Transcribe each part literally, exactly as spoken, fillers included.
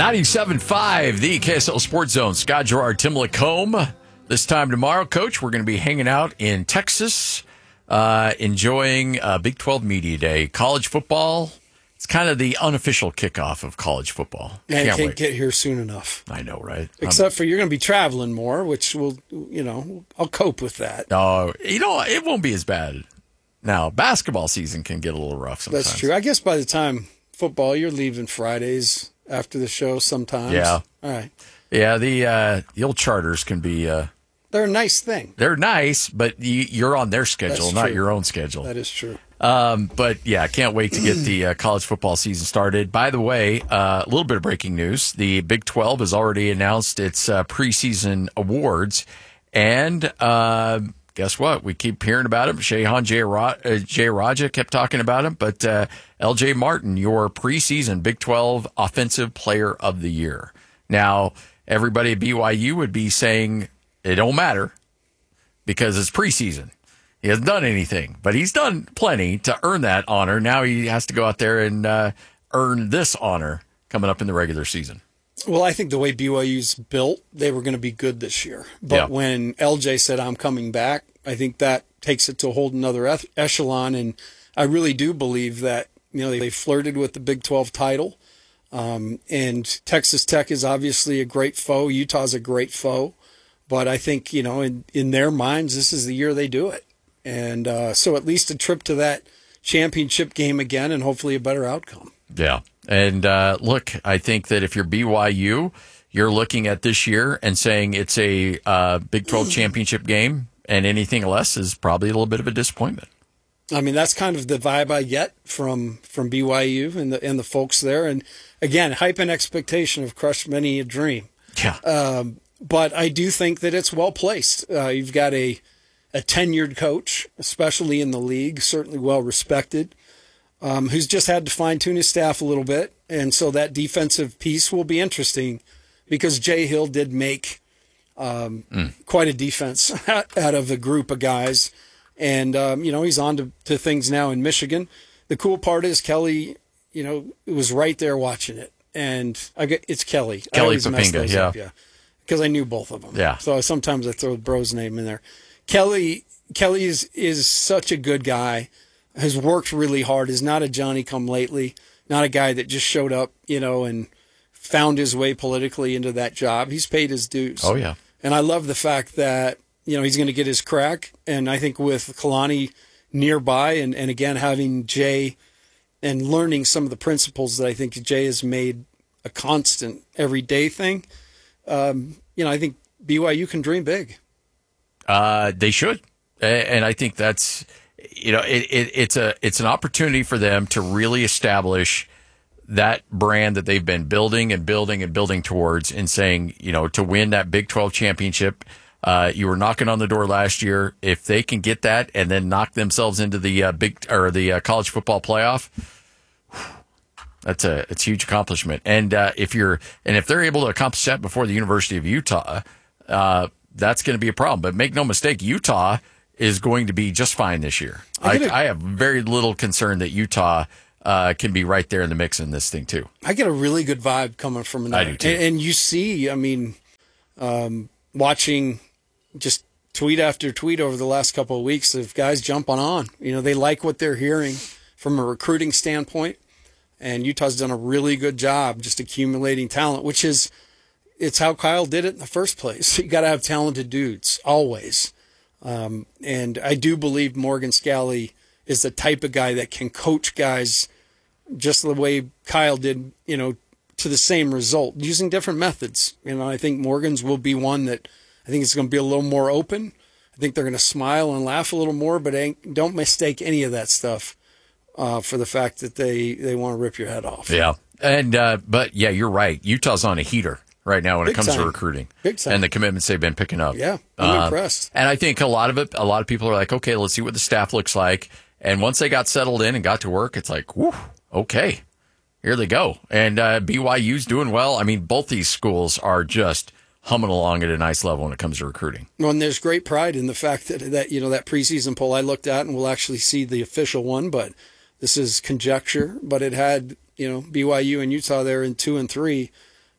ninety-seven point five, the K S L Sports Zone. Scott Gerard, Tim Lacombe. This time tomorrow, Coach, we're going to be hanging out in Texas, uh, enjoying uh, Big twelve Media Day. College football, it's kind of the unofficial kickoff of college football. Yeah, can't can't wait. get here soon enough. I know, right? Except um, for you're going to be traveling more, which will, you know, I'll cope with that. Oh, uh, you know, it won't be as bad. Now, basketball season can get a little rough sometimes. That's true. I guess by the time football, you're leaving Fridays after the show sometimes. Yeah. All right. Yeah, the uh, the old charters can be... Uh, They're a nice thing. They're nice, but you, you're on their schedule, That's not true. your own schedule. That is true. Um, but, yeah, I can't wait to get the uh, college football season started. By the way, uh, a little bit of breaking news. The Big twelve has already announced its uh, preseason awards. And uh, guess what? We keep hearing about him. Shehan Jeyarajah kept talking about him. But uh, L J Martin, your preseason Big twelve Offensive Player of the Year. Now, everybody at B Y U would be saying it don't matter because it's preseason. He hasn't done anything, but he's done plenty to earn that honor. Now he has to go out there and uh, earn this honor coming up in the regular season. Well, I think the way B Y U's built, they were going to be good this year. But yeah. when L J said, I'm coming back, I think that takes it to a whole another echelon. And I really do believe that, you know, they flirted with the Big twelve title. Um, and Texas Tech is obviously a great foe. Utah's a great foe. But I think, you know, in, in their minds, this is the year they do it. And uh, so at least a trip to that championship game again and hopefully a better outcome. Yeah. And uh, look, I think that if you're B Y U, you're looking at this year and saying it's a uh, Big twelve championship game, and anything less is probably a little bit of a disappointment. I mean, that's kind of the vibe I get from, from B Y U and the and the folks there. And again, hype and expectation have crushed many a dream. Yeah. Um, but I do think that it's well placed. Uh, you've got a a tenured coach, especially in the league, certainly well respected, um, who's just had to fine tune his staff a little bit. And so that defensive piece will be interesting because Jay Hill did make um, mm. quite a defense out of a group of guys. And, um, you know, he's on to, to things now in Michigan. The cool part is Kelly, you know, was right there watching it. And I get, it's Kelly. Kelly Poppinga, yeah. Up, yeah. Because I knew both of them. Yeah. So sometimes I throw Bro's name in there. Kelly Kelly is, is such a good guy, has worked really hard, is not a Johnny-come-lately, not a guy that just showed up, you know, and found his way politically into that job. He's paid his dues. Oh, yeah. And I love the fact that, you know, he's going to get his crack. And I think with Kalani nearby and, and again, having Jay and learning some of the principles that I think Jay has made a constant everyday thing, um, you know, I think B Y U can dream big. Uh, they should. And I think that's, you know, it, it, it's a it's an opportunity for them to really establish that brand that they've been building and building and building towards and saying, you know, to win that Big twelve championship. Uh, you were knocking on the door last year. If they can get that and then knock themselves into the uh, big or the uh, college football playoff, that's a it's a huge accomplishment. And uh, if you're and if they're able to accomplish that before the University of Utah, uh, that's going to be a problem. But make no mistake, Utah is going to be just fine this year. I, I, I have very little concern that Utah uh, can be right there in the mix in this thing too. I get a really good vibe coming from another. I do too. And, and you see, I mean, um, watching just tweet after tweet over the last couple of weeks of guys jumping on. You know, they like what they're hearing from a recruiting standpoint. And Utah's done a really good job just accumulating talent, which is, it's how Kyle did it in the first place. You got to have talented dudes, always. Um, and I do believe Morgan Scalley is the type of guy that can coach guys just the way Kyle did, you know, to the same result, using different methods. You know, I think Morgan's will be one that I think it's going to be a little more open. I think they're going to smile and laugh a little more, but ain't, don't mistake any of that stuff uh, for the fact that they, they want to rip your head off. Yeah. And, uh, but yeah, you're right. Utah's on a heater right now when Big it comes time. to recruiting. Big time. And the commitments they've been picking up. Yeah, I'm uh, impressed. And I think a lot of it, a lot of people are like, okay, let's see what the staff looks like. And once they got settled in and got to work, it's like, whew, okay, here they go. And uh, B Y U's doing well. I mean, both these schools are just humming along at a nice level when it comes to recruiting. Well, and there's great pride in the fact that, that, you know, that preseason poll I looked at, and we'll actually see the official one, but this is conjecture, but it had, you know, B Y U and Utah there in two and three.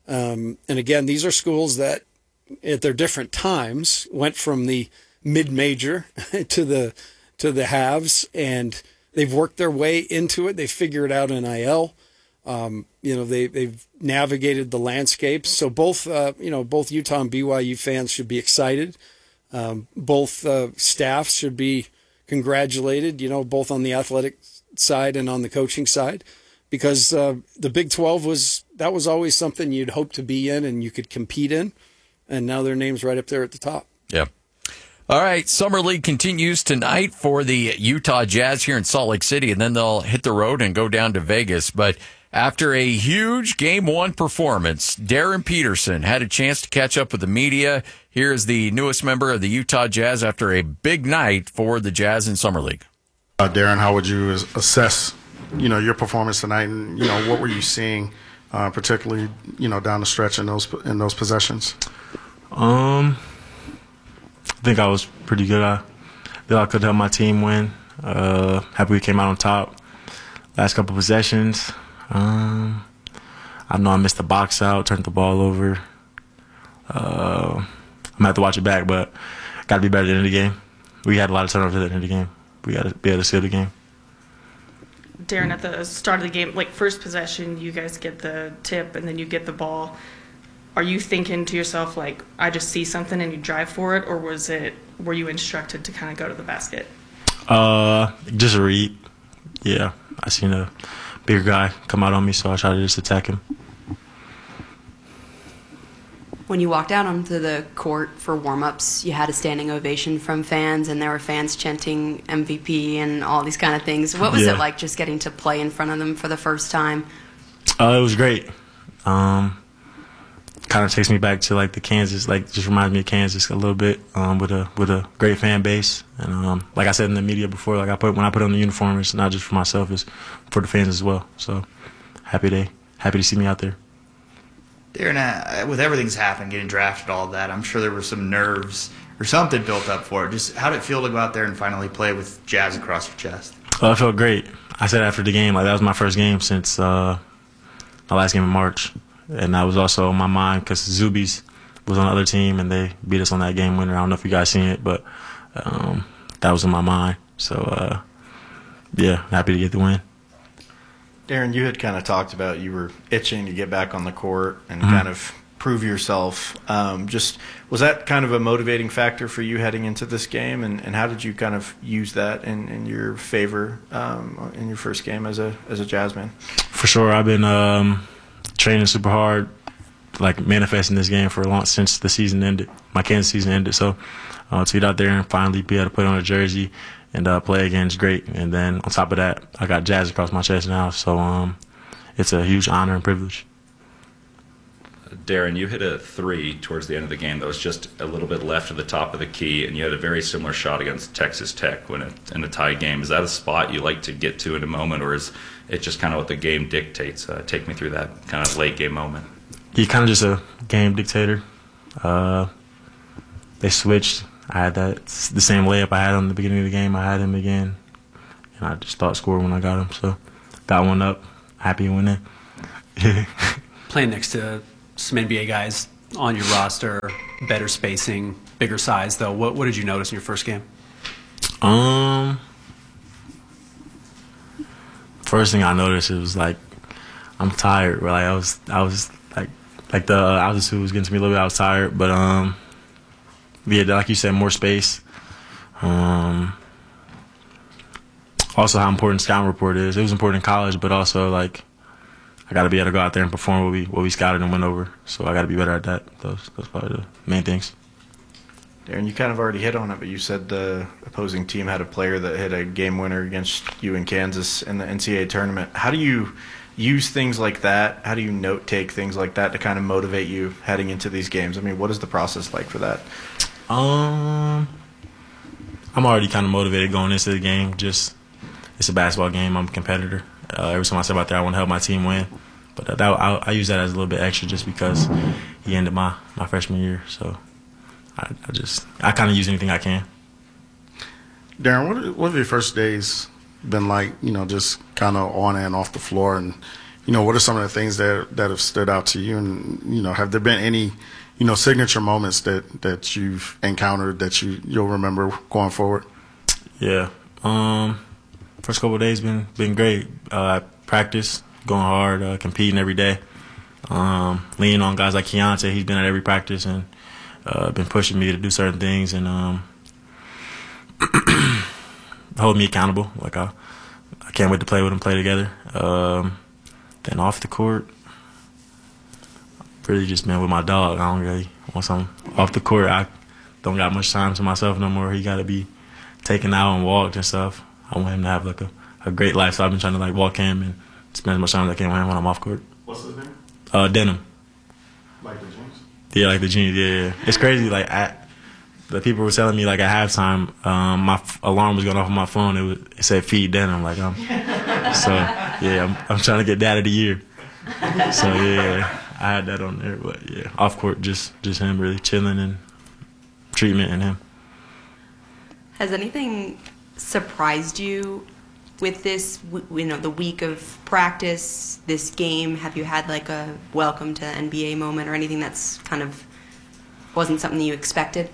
Um, and again, these are schools that at their different times went from the mid-major to the to the haves, and they've worked their way into it. They figured out N I L. Um, you know, they they've navigated the landscapes. So both uh, you know both Utah and B Y U fans should be excited. Um, both uh, staffs should be congratulated. You know, both on the athletic side and on the coaching side, because uh, the Big twelve was that was always something you'd hope to be in and you could compete in, and now their name's right up there at the top. Yeah. All right, Summer League continues tonight for the Utah Jazz here in Salt Lake City, and then they'll hit the road and go down to Vegas. But after a huge Game one performance, Darren Peterson had a chance to catch up with the media. Here is the newest member of the Utah Jazz after a big night for the Jazz in Summer League. Uh, Darren, how would you assess, you know, your performance tonight, and you know what were you seeing, uh, particularly, you know, down the stretch in those in those possessions? Um. I think I was pretty good. I feel I could help my team win. Uh, happy we came out on top. Last couple possessions, um, I know I missed the box out, turned the ball over. Uh, I'm gonna have to watch it back, but got to be better at the end of the game. We had a lot of turnovers at the end of the game. We got to be able to seal the game. Darren, at the start of the game, like first possession, you guys get the tip and then you get the ball. Are you thinking to yourself, like, I just see something and you drive for it, or was it, were you instructed to kind of go to the basket? Uh, just a read. Yeah, I seen a bigger guy come out on me, so I tried to just attack him. When you walked out onto the court for warm-ups, you had a standing ovation from fans, and there were fans chanting M V P and all these kind of things. What was Yeah. it like just getting to play in front of them for the first time? Uh, it was great. Um, kind of takes me back to like the Kansas, like just reminds me of Kansas a little bit, um, with a with a great fan base. And um, like I said in the media before, like I put when I put on the uniform, it's not just for myself, it's for the fans as well. So happy to happy to see me out there. Darren, uh, with everything's happened, getting drafted, all of that, I'm sure there were some nerves or something built up for it. Just how did it feel to go out there and finally play with Jazz across your chest? Uh, it felt great. I said after the game, like that was my first game since uh, my last game in March. And that was also on my mind because Zubies was on the other team and they beat us on that game winner. I don't know if you guys seen it, but um, that was on my mind. So, uh, yeah, happy to get the win. Darren, you had kind of talked about you were itching to get back on the court and Mm-hmm. kind of prove yourself. Um, just was that kind of a motivating factor for you heading into this game, and, and how did you kind of use that in, in your favor um, in your first game as a as a Jazzman? For sure, I've been um, training super hard, like manifesting this game for a long since the season ended. My Kansas season ended, so uh, to get out there and finally be able to put on a jersey and uh, play again is great. And then on top of that, I got Jazz across my chest now, so um, it's a huge honor and privilege. Darren, you hit a three towards the end of the game that was just a little bit left of the top of the key, and you had a very similar shot against Texas Tech when it, in a tie game. Is that a spot you like to get to in a moment, or is it just kind of what the game dictates? Uh, take me through that kind of late game moment. You're kind of just a game dictator. Uh, they switched. I had that the same layup I had on the beginning of the game. I had him again, and I just thought score when I got him. So got one up. Happy winning. Playing next to some N B A guys on your roster, better spacing, bigger size, though. What what did you notice in your first game? Um, first thing I noticed, it was like I'm tired. Like I was, I was like, like the altitude was getting to me a little bit. I was tired, but um, yeah, like you said, more space. Um, also how important scouting report is. It was important in college, but also like I got to be able to go out there and perform what we what we scouted and went over. So I got to be better at that. Those those probably the main things. Darren, you kind of already hit on it, but you said the opposing team had a player that hit a game winner against you in Kansas in the N C double A tournament. How do you use things like that? How do you note take things like that to kind of motivate you heading into these games? I mean, what is the process like for that? Um, I'm already kind of motivated going into the game. Just it's a basketball game. I'm a competitor. Uh, every time I step out there, I want to help my team win. But that, I, I use that as a little bit extra just because he ended my, my freshman year. So I, I just I kind of use anything I can. Darren, what what have your first days been like? You know, just kind of on and off the floor, and you know, what are some of the things that that have stood out to you? And, you know, have there been any, you know, signature moments that, that you've encountered that you, you'll remember going forward? Yeah. Um, first couple of days been been great. Uh, practice, going hard, uh, competing every day. Um, leaning on guys like Keontae. He's been at every practice and uh, been pushing me to do certain things and um, hold me accountable. Like I, I can't wait to play with him, play together. Um, then off the court, really just been with my dog. I don't really want some off the court. I don't got much time to myself no more. He got to be taken out and walked and stuff. I want him to have like a, a great life. So I've been trying to like walk him and spend as much time as I can with him when I'm off court. What's his name? Uh, Denim. Like the jeans? Yeah, like the jeans. Yeah, yeah. It's crazy. Like I, the people were telling me like at halftime, um, my f- alarm was going off on my phone. It was it said feed Denim. Like I'm, so yeah, I'm I'm trying to get dad of the year. So yeah, I had that on there. But yeah, off court, just just him really chilling and treatment and him. Has anything surprised you with this, you know, the week of practice, this game? Have you had like a welcome to N B A moment or anything that's kind of wasn't something you expected?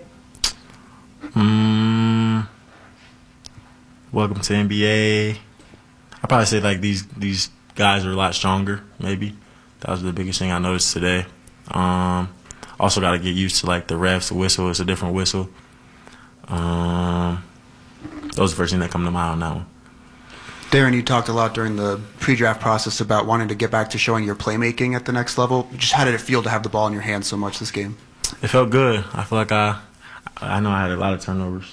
Mm, welcome to N B A. I'd probably say like these these guys are a lot stronger, maybe. That was the biggest thing I noticed today. Um, also got to get used to like the refs, the whistle. It's a different whistle. Um, those are the first things that come to mind on that one. Darren, you talked a lot during the pre-draft process about wanting to get back to showing your playmaking at the next level. Just how did it feel to have the ball in your hands so much this game? It felt good. I feel like I, I know I had a lot of turnovers.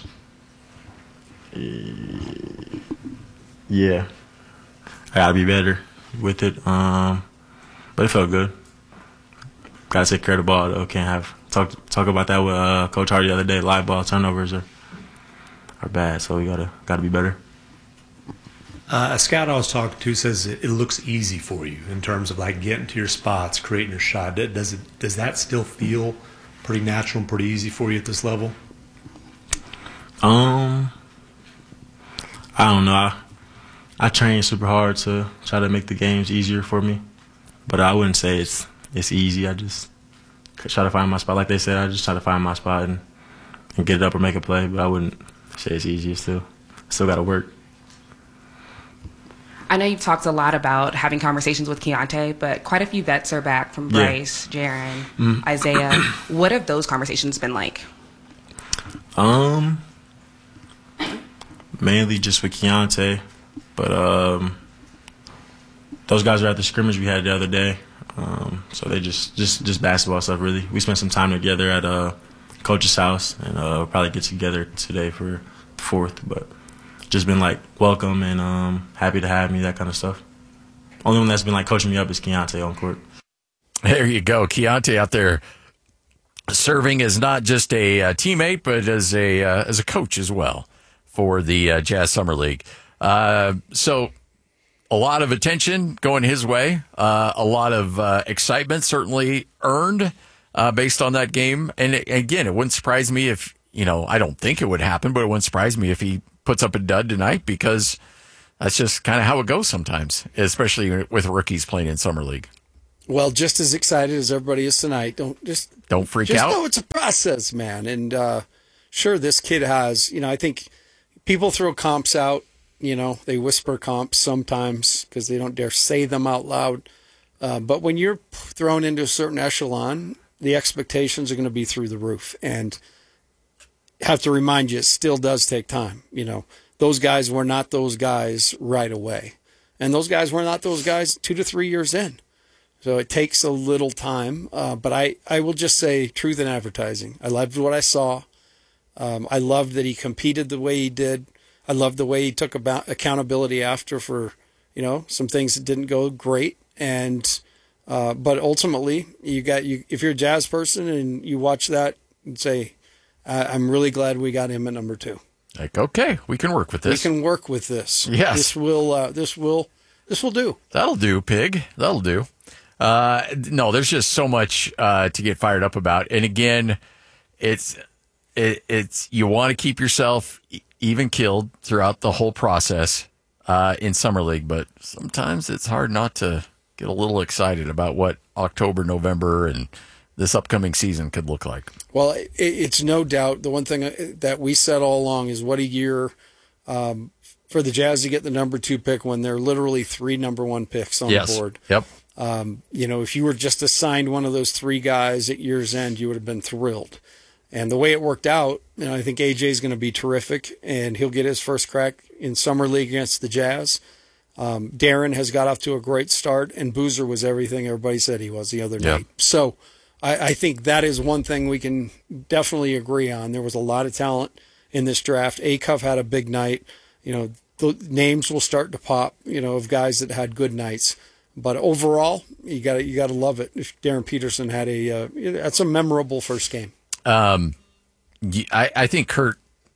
Yeah, I gotta be better with it. Um, but it felt good. Gotta take care of the ball though. Can't have talk talk about that with uh, Coach Hardy the other day. Live ball turnovers are are bad, so we gotta gotta be better. Uh, a scout I was talking to says it, it looks easy for you in terms of like getting to your spots, creating your shot. Does it? Does that still feel pretty natural and pretty easy for you at this level? Um, I don't know. I, I train super hard to try to make the games easier for me, but I wouldn't say it's it's easy. I just try to find my spot. Like they said, I just try to find my spot and, and get it up or make a play. But I wouldn't say it's easy. It's still still got to work. I know you've talked a lot about having conversations with Keontae, but quite a few vets are back from Bryce, yeah. Jaren, mm. Isaiah. What have those conversations been like? Um, mainly just with Keontae, but um, those guys are at the scrimmage we had the other day. Um, so they just, just just basketball stuff really. We spent some time together at uh, Coach's house, and uh, we'll probably get together today for the fourth, but. Just been like welcome and um, happy to have me, that kind of stuff. Only one that's been like coaching me up is Keontae on court. There you go, Keontae out there serving as not just a uh, teammate, but as a uh, as a coach as well for the uh, Jazz Summer League. Uh, so a lot of attention going his way, uh, a lot of uh, excitement certainly earned uh, based on that game. And it, again, it wouldn't surprise me if you know I don't think it would happen, but it wouldn't surprise me if he puts up a dud tonight because that's just kind of how it goes sometimes, especially with rookies playing in Summer League. Well, just as excited as everybody is tonight. Don't just don't freak just out. Know it's a process, man. And uh, sure, this kid has. You know, I think people throw comps out. You know, they whisper comps sometimes because they don't dare say them out loud. Uh, but when you're thrown into a certain echelon, the expectations are going to be through the roof. And have to remind you, it still does take time. You know, those guys were not those guys right away. And those guys were not those guys two to three years in. So it takes a little time. Uh, but I, I will just say truth in advertising. I loved what I saw. Um, I loved that he competed the way he did. I loved the way he took about accountability after for, you know, some things that didn't go great. And, uh, but ultimately you got, you, if you're a Jazz person and you watch that and say, I'm really glad we got him at number two. Like, okay, we can work with this. We can work with this. Yes, this will. Uh, this will. This will do. That'll do, Pig. That'll do. Uh, no, there's just so much uh, to get fired up about, and again, it's it, it's you want to keep yourself even killed throughout the whole process uh, in Summer League, but sometimes it's hard not to get a little excited about what October, November, and this upcoming season could look like. Well, it, it's no doubt the one thing that we said all along is what a year um, for the Jazz to get the number two pick when there are literally three number one picks on yes. the board. Yep. Um, you know, if you were just assigned one of those three guys at year's end, you would have been thrilled. And the way it worked out, you know, I think A J is going to be terrific, and he'll get his first crack in Summer League against the Jazz. Um, Darren has got off to a great start, and Boozer was everything everybody said he was the other Yep. night. So I, I think that is one thing we can definitely agree on. There was a lot of talent in this draft. Acuff had a big night. You know, the names will start to pop, you know, of guys that had good nights. But overall, you got you got to love it. If Darren Peterson had a uh, that's a memorable first game. Um, I, I think Kurt,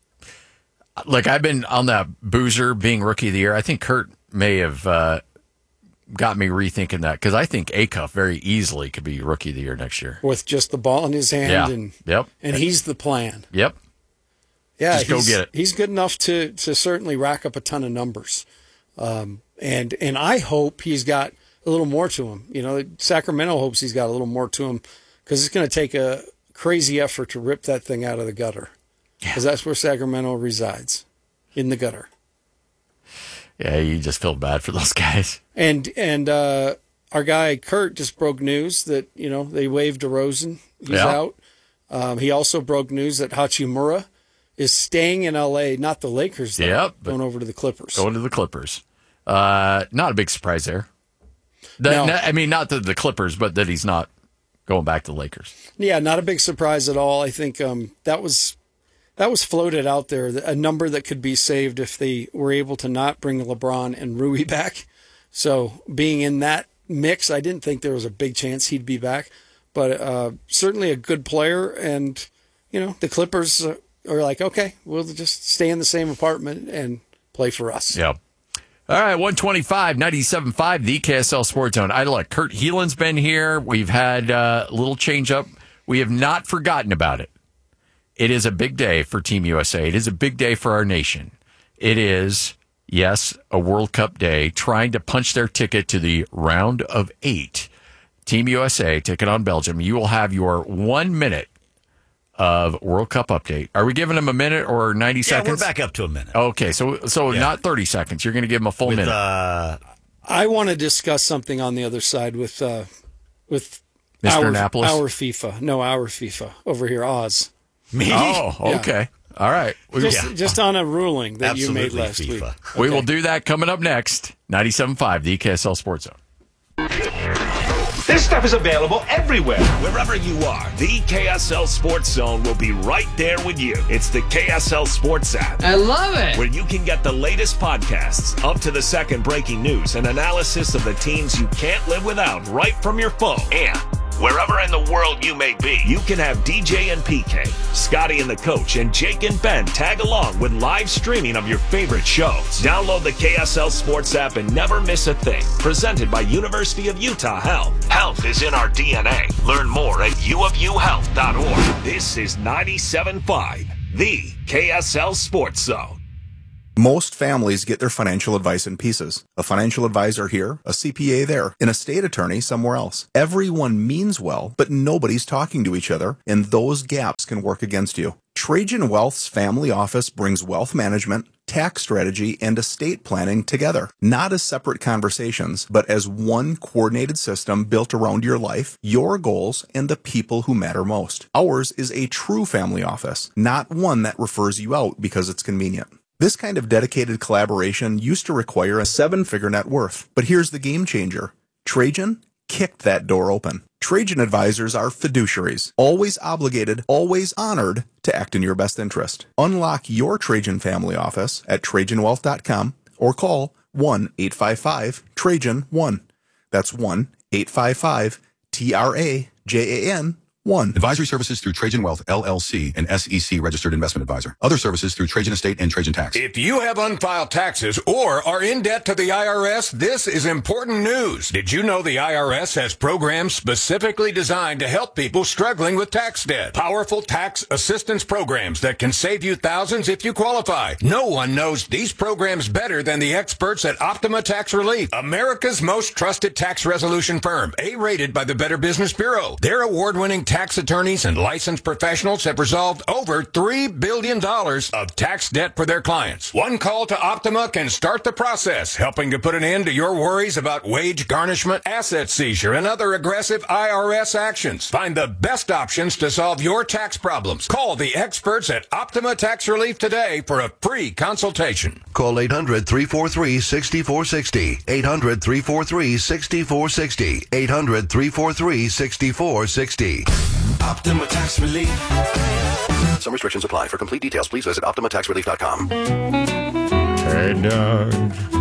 like I've been on that Boozer being rookie of the year. I think Kurt may have uh, got me rethinking that because I think Acuff very easily could be rookie of the year next year With just the ball in his hand. Yeah. And, Yep. and he's the plan. Yep. Yeah, Just go he's- get it. He's good enough to, to certainly rack up a ton of numbers. Um, and and I hope he's got a little more to him. You know, Sacramento hopes he's got a little more to him because it's going to take a crazy effort to rip that thing out of the gutter. Because that's where Sacramento resides, in the gutter. Yeah, you just feel bad for those guys. And and uh, our guy Kurt just broke news that, you know, they waived DeRozan. He's Yeah. out. Um, he also broke news that Hachimura is staying in L A, not the Lakers, though, Yep, but going over to the Clippers. Going to the Clippers. Uh, not a big surprise there. That, No. not- I mean, not the, the Clippers, but that he's not going back to the Lakers. Yeah, not a big surprise at all. I think um, that was that was floated out there, a number that could be saved if they were able to not bring LeBron and Rui back. So being in that mix, I didn't think there was a big chance he'd be back, but uh, certainly a good player. And, you know, the Clippers uh, are like, okay, we'll just stay in the same apartment and play for us. Yeah. All right, one twenty-five, ninety-seven point five, the K S L Sports Zone. I look, Kurt Heelan's been here. We've had uh, a little change up. We have not forgotten about it. It is a big day for Team U S A. It is a big day for our nation. It is, yes, a World Cup day, trying to punch their ticket to the round of eight. Team U S A, ticket on Belgium. You will have your one minute of World Cup update. Are we giving them a minute or ninety Yeah, seconds? we're back up to a minute. Okay, so so Yeah. not thirty seconds. You're going to give them a full With, minute. uh, I want to discuss something on the other side with uh, with Mister our, Annapolis? our FIFA. No, our FIFA over here, Oz. Me? Oh, Yeah. okay. All right. We, Just, Yeah. just on a ruling that you made Absolutely last FIFA. week. we Okay. will do that coming up next. ninety-seven point five, the K S L Sports Zone. This stuff is available everywhere. Wherever you are, the K S L Sports Zone will be right there with you. It's the K S L Sports app. I love it. Where you can get the latest podcasts, up to the second breaking news, and analysis of the teams you can't live without right from your phone. And wherever in the world you may be, you can have D J and P K, Scotty and the Coach, and Jake and Ben tag along with live streaming of your favorite shows. Download the K S L Sports app and never miss a thing. Presented by University of Utah Health. Health is in our D N A. Learn more at u of u health dot org. This is ninety-seven point five, the K S L Sports Zone. Most families get their financial advice in pieces. A financial advisor here, a C P A there, an estate attorney somewhere else. Everyone means well, but nobody's talking to each other, and those gaps can work against you. Trajan Wealth's family office brings wealth management, tax strategy, and estate planning together. Not as separate conversations, but as one coordinated system built around your life, your goals, and the people who matter most. Ours is a true family office, not one that refers you out because it's convenient. This kind of dedicated collaboration used to require a seven-figure net worth. But here's the game changer. Trajan kicked that door open. Trajan advisors are fiduciaries, always obligated, always honored to act in your best interest. Unlock your Trajan family office at trajan wealth dot com or call one eight five five Trajan one. That's one eight five five T R A J A N one. Advisory services through Trajan Wealth, L L C, an S E C registered investment advisor. Other services through Trajan Estate and Trajan Tax. If you have unfiled taxes or are in debt to the I R S, this is important news. Did you know the I R S has programs specifically designed to help people struggling with tax debt? Powerful tax assistance programs that can save you thousands if you qualify. No one knows these programs better than the experts at Optima Tax Relief, America's most trusted tax resolution firm, A-rated by the Better Business Bureau. Their award-winning tax attorneys and licensed professionals have resolved over three billion dollars of tax debt for their clients. One call to Optima can start the process, helping to put an end to your worries about wage garnishment, asset seizure, and other aggressive I R S actions. Find the best options to solve your tax problems. Call the experts at Optima Tax Relief today for a free consultation. Call eight hundred, three four three, six four six zero. eight hundred, three four three, six four six zero. eight hundred, three four three, six four six zero. Optima Tax Relief. Some restrictions apply. For complete details, please visit optima tax relief dot com. Hey, Doug.